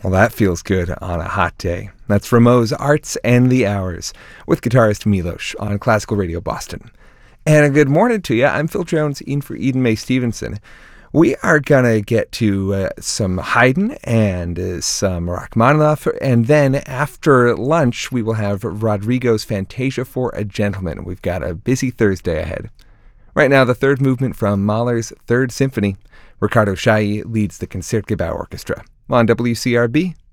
Well, that feels good on a hot day. That's Rameau's Arts and the Hours with guitarist Milos on Classical Radio Boston. And a good morning to you. I'm Phil Jones in for Eden Mae Stevenson. We are going to get to some Haydn and some Rachmaninoff, and then after lunch we will have Rodrigo's Fantasia for a Gentleman. We've got a busy Thursday ahead. Right now, the third movement from Mahler's Third Symphony. Ricardo Chailly leads the Concertgebouw Orchestra on WCRB